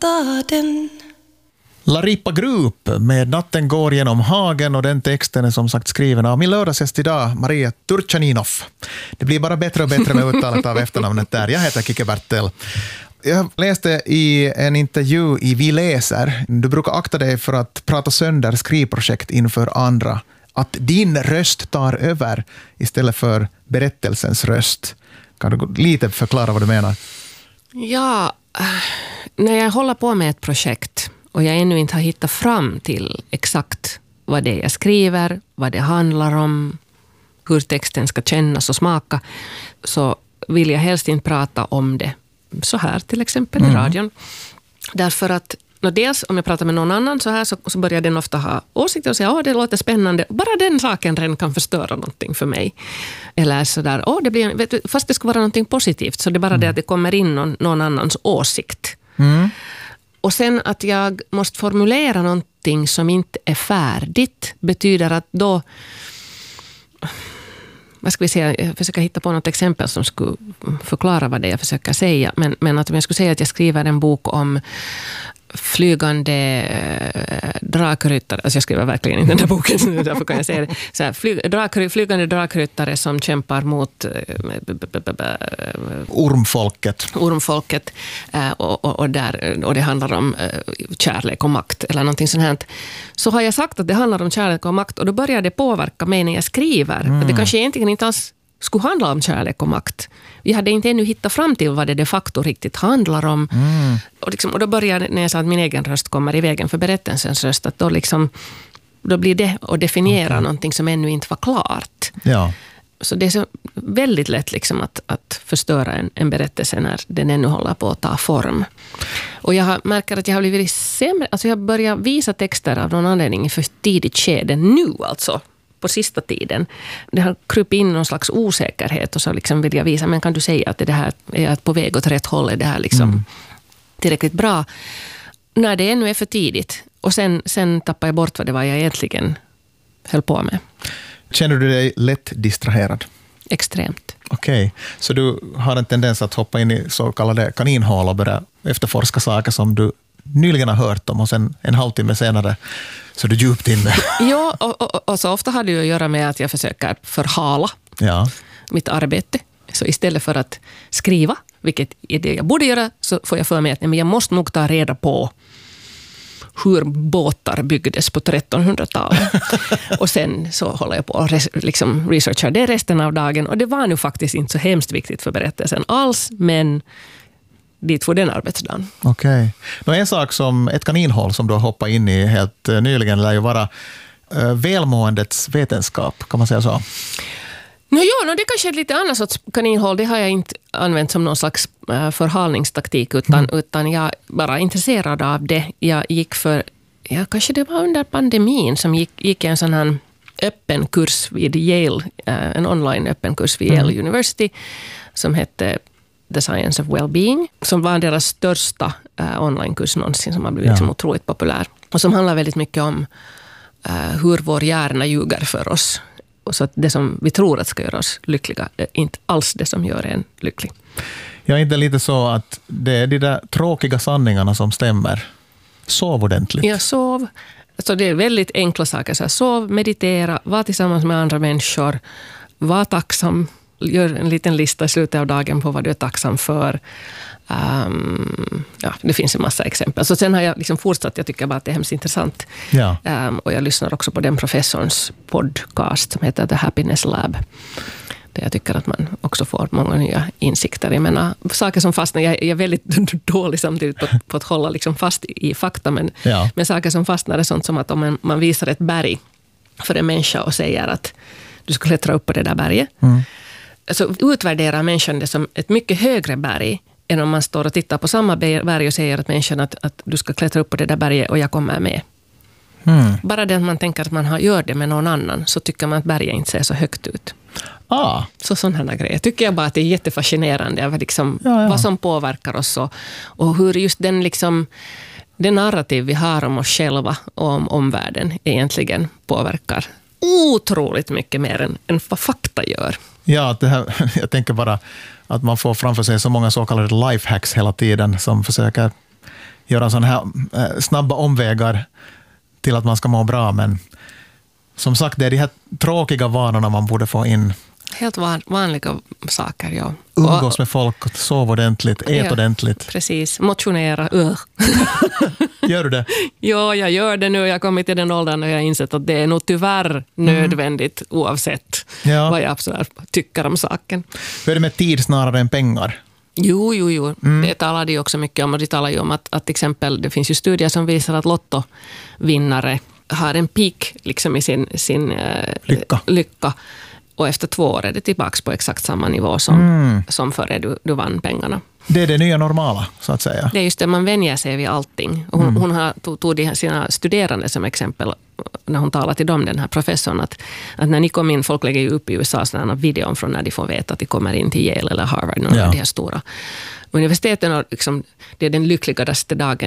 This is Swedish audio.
staden. La Ripa Group med Natten går genom hagen, och den texten är som sagt skriven av min lördagsgäst idag, Maria Turchaninov. Det blir bara bättre och bättre med uttalet av efternamnet där. Jag heter Kike Bertel. Jag läste i en intervju i Vi läser, du brukar akta dig för att prata sönder skrivprojekt inför andra. Att din röst tar över istället för berättelsens röst. Kan du lite förklara vad du menar? Ja, när jag håller på med ett projekt och jag ännu inte har hittat fram till exakt vad det är jag skriver, vad det handlar om, hur texten ska kännas och smaka, så vill jag helst inte prata om det så här till exempel i radion. Därför att dels om jag pratar med någon annan så här så börjar den ofta ha åsikter och säga det låter spännande. Bara den saken redan kan förstöra någonting för mig. Eller sådär, det blir, fast det ska vara någonting positivt, så det är bara det att det kommer in någon annans åsikt. Och sen att jag måste formulera någonting som inte är färdigt betyder att då, vad ska vi säga, jag försöker hitta på något exempel som skulle förklara vad det är jag försöker säga. Men att om jag skulle säga att jag skriver en bok om flygande drakryttare, alltså jag skriver verkligen inte den där boken, så därför kan jag säga det. Så här, flygande drakryttare som kämpar mot ormfolket och det handlar om kärlek och makt eller någonting sånt här. Så har jag sagt att det handlar om kärlek och makt, och då börjar det påverka mig när jag skriver. Att det kanske egentligen inte alls skulle handla om kärlek och makt. Vi hade inte ännu hittat fram till vad det de facto riktigt handlar om. Och då börjar, när jag sa att min egen röst kommer i vägen för berättelsens röst, att då blir det att definiera någonting som ännu inte var klart. Ja. Så det är så väldigt lätt liksom att förstöra en berättelse när den ännu håller på att ta form. Och jag märker att jag har blivit sämre. Alltså jag börjar visa texter av någon anledning för tidigt skede nu alltså. På sista tiden. Det har krypit in någon slags osäkerhet, och så liksom vill jag visa, men kan du säga att det här är på väg åt rätt håll, är det här liksom tillräckligt bra? När det ännu är för tidigt. Och sen tappar jag bort vad det var jag egentligen höll på med. Känner du dig lätt distraherad? Extremt. Okej, så du har en tendens att hoppa in i så kallade kaninhål och börja efterforska saker som du nyligen har hört om, och sen en halvtimme senare så är du djupt inne. Ja, och så ofta har det ju att göra med att jag försöker förhala mitt arbete. Så istället för att skriva, vilket är det jag borde göra, så får jag för mig att jag måste nog ta reda på hur båtar byggdes på 1300-talet. Och sen så håller jag på och liksom researchar det resten av dagen. Och det var nu faktiskt inte så hemskt viktigt för berättelsen alls, men dit får den arbetsdagen. Okej. En sak som ett kaninhål som du har hoppat in i helt nyligen lär ju vara välmåendets vetenskap, kan man säga så? Det kanske är ett lite annat sorts kaninhål. Det har jag inte använt som någon slags förhalningstaktik, utan jag bara intresserad av det. Jag gick kanske det var under pandemin som gick en sån här öppen kurs vid Yale, en online öppen kurs vid Yale University som hette The Science of Wellbeing, som var deras största onlinekurs någonsin, som har blivit liksom otroligt populär. Och som handlar väldigt mycket om hur vår hjärna ljuger för oss. Och så att det som vi tror att ska göra oss lyckliga är inte alls det som gör en lycklig. Jag är inte lite så att det är de där tråkiga sanningarna som stämmer. Sov ordentligt. Ja, sov. Så det är väldigt enkla saker. Så här, sov, meditera, var tillsammans med andra människor, var tacksam. Gör en liten lista i slutet av dagen på vad du är tacksam för. Det finns en massa exempel. Så sen har jag liksom fortsatt, jag tycker bara att det är hemskt intressant. Ja. Och jag lyssnar också på den professorns podcast som heter The Happiness Lab. Där jag tycker att man också får många nya insikter. Jag menar, saker som fastnar, jag är väldigt dålig samtidigt på att hålla liksom fast i fakta, men saker som fastnar är sånt som att om man visar ett berg för en människa och säger att du ska klättra upp på det där berget. Så utvärderar människan det som ett mycket högre berg än om man står och tittar på samma berg och säger att människan att du ska klättra upp på det där berget och jag kommer med. Bara det att man tänker att man gör det med någon annan, så tycker man att berget inte ser så högt ut. Så sådana här grejer. Tycker jag bara att det är jättefascinerande liksom, vad som påverkar oss och hur just den narrativ vi har om oss själva och om omvärlden egentligen påverkar otroligt mycket mer än vad fakta gör. Ja, jag tänker bara att man får framför sig så många så kallade lifehacks hela tiden som försöker göra sådana här snabba omvägar till att man ska må bra. Men som sagt, det är de här tråkiga vanorna man borde få in. Helt vanliga saker, ja. Umgås med folk, sov ordentligt, ät ordentligt. Precis, motionera. Gör du det? Ja, jag gör det nu. Jag har kommit till den åldern och jag har insett att det är nog tyvärr nödvändigt oavsett vad jag tycker om saken. Hur är det med tid snarare än pengar? Jo. Det talar de också mycket om. Och de talar ju om att till exempel, det finns ju studier som visar att lottovinnare har en peak liksom i sin lycka. Och efter 2 år är det tillbaka på exakt samma nivå som före du vann pengarna. Det är det nya normala, så att säga. Det är just det, man vänjer sig vid allting. Hon tog sina studerande som exempel när hon talade till dem, den här professorn, att när ni kom in, folk lägger ju upp i USA sådana videon från när de får veta att de kommer in till Yale eller Harvard, någon av de här stora universiteten, och liksom, det är den lyckligaste dagen